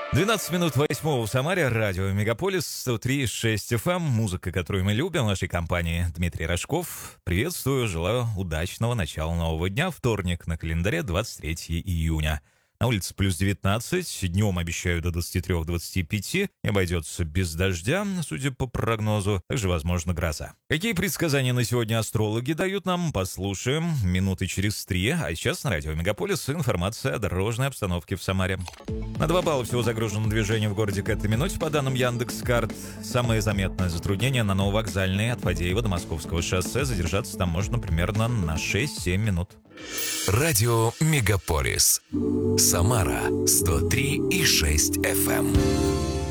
12 минут 8 в Самаре, радио Мегаполис, 103,6 FM, музыка, которую мы любим, в нашей компании Дмитрий Рожков. Приветствую, желаю удачного начала нового дня, вторник, на календаре 23 июня. На улице плюс 19, днем обещают до 23-25, и обойдется без дождя, судя по прогнозу, также возможно гроза. Какие предсказания на сегодня астрологи дают нам, послушаем минуты через 3, а сейчас на радио Мегаполис информация о дорожной обстановке в Самаре. На 2 балла всего загружено движение в городе к этой минуте, по данным Яндекс.Карт. Самое заметное затруднение на Нововокзальной от Фадеева до Московского шоссе. Задержаться там можно примерно на 6-7 минут. Радио Мегаполис. Самара 103,6 FM.